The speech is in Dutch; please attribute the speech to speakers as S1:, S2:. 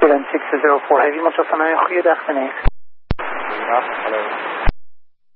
S1: 604, heeft iemand zo van een goede dag, meneer?
S2: Ja, hallo.